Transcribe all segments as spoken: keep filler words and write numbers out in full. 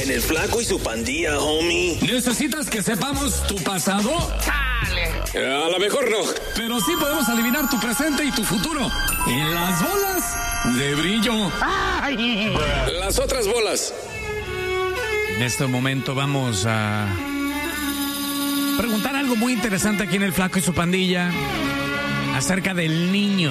En el Flaco y su Pandilla, homie. ¿Necesitas que sepamos tu pasado? ¡Chale! A lo mejor no. Pero sí podemos adivinar tu presente y tu futuro. En las bolas de brillo. ¡Ay! Las otras bolas. En este momento vamos a preguntar algo muy interesante aquí en el Flaco y su Pandilla acerca del niño.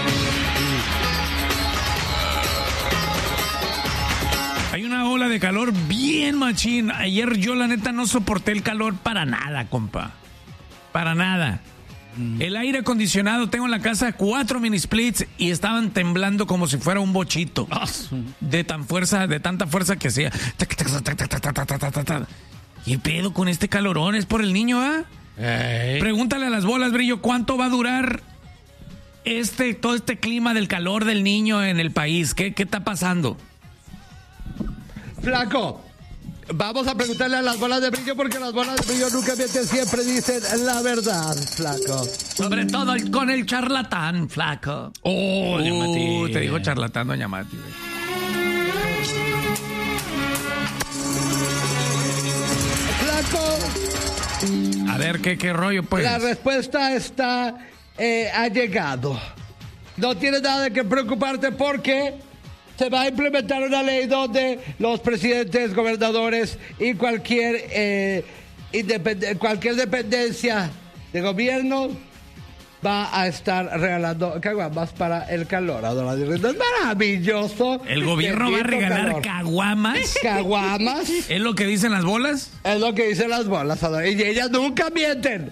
Hay una ola de calor bien machín. Ayer yo la neta no soporté el calor para nada, compa. Para nada. Mm. El aire acondicionado, tengo en la casa cuatro mini splits y estaban temblando como si fuera un bochito. Oh. De tan fuerza, de tanta fuerza que hacía. ¿Qué pedo con este calorón? ¿Es por el niño, ah? ¿eh? Pregúntale a las bolas, brillo, ¿cuánto va a durar este, todo este clima del calor del niño en el país? ¿Qué, qué está pasando? Flaco, vamos a preguntarle a las bolas de brillo porque las bolas de brillo nunca mienten, siempre dicen la verdad, Flaco. Sobre todo el, con el charlatán, Flaco. Oh, doña Mati. Uh, te dijo charlatán, doña Mati. Flaco. A ver, ¿qué, qué rollo, pues? La respuesta está, eh, ha llegado. No tienes nada de que preocuparte porque se va a implementar una ley donde los presidentes, gobernadores y cualquier eh, independ- cualquier dependencia de gobierno va a estar regalando caguamas para el calor. Ahora, es maravilloso. ¿El gobierno va a regalar calor. caguamas? ¿Caguamas? ¿Es lo que dicen las bolas? Es lo que dicen las bolas, Adora. Y ellas nunca mienten.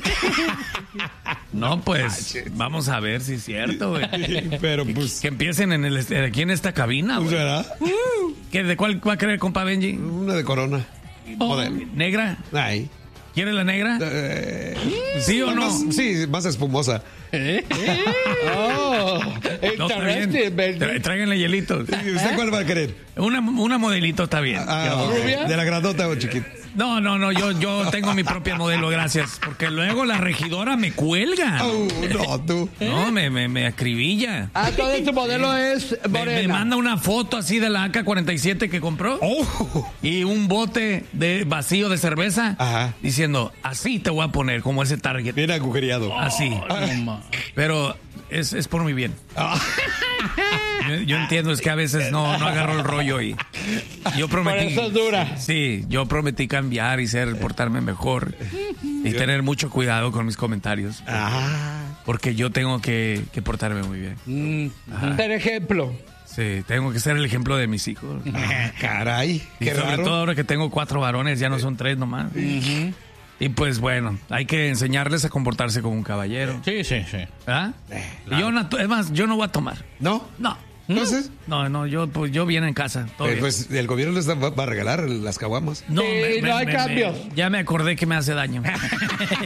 No, pues, vamos a ver si es cierto, güey. Pero, pues... Que empiecen en el, aquí en esta cabina, güey. ¿Será? ¿Qué, ¿De cuál va a querer, compa Benji? Una de Corona. Oh, ¿negra? Ay. ¿Quiere la negra? Eh, ¿Sí o no? Más, sí, más espumosa. ¿Eh? Oh, No, interesting, Benji. Tráiganle hielitos. ¿Usted ¿Eh? cuál va a querer? Una, una modelito está bien. Ah, ¿Rubia? ¿De la grandota o chiquita? No, no, no, yo, yo tengo mi propia modelo, gracias. Porque luego la regidora me cuelga. Oh, no, tú. No, me, me, me acribilla. Ah, todo tu modelo es morena. Me, me manda una foto así de la A K cuarenta y siete que compró. Oh. Y un bote de vacío de cerveza. Ajá. Diciendo, así te voy a poner, como ese Target. Bien agujereado. Así. Oh, Pero es, es por mi bien. Ah. Yo, yo entiendo, es que a veces no, no agarro el rollo y yo prometí. Por eso es dura. Sí, yo prometí cambiar y ser, portarme mejor y tener mucho cuidado con mis comentarios. Ah. Porque yo tengo que, que portarme muy bien. Mm, ser ejemplo. Sí, tengo que ser el ejemplo de mis hijos. Ah, caray. Y Qué sobre raro. todo ahora que tengo cuatro varones, ya no son tres nomás. Uh-huh. Y pues bueno, hay que enseñarles a comportarse como un caballero. Sí, sí, sí. ¿Ah? Eh, claro. Yo no, es más, yo no voy a tomar. ¿No? No. ¿Entonces? No, no, yo pues yo bien en casa. Todo Eh, bien. pues el gobierno les da- va, va a regalar las caguamas. No, Sí, me- no me- hay me- cambios. me- ya me acordé que me hace daño.